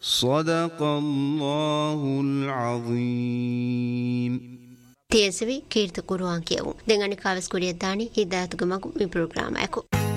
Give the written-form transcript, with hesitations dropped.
صدق الله العظيم. تيسوي كيرت قرآن كيو دعاني كاوس كوريا داني هداية تجمعكم من برنامج أكو.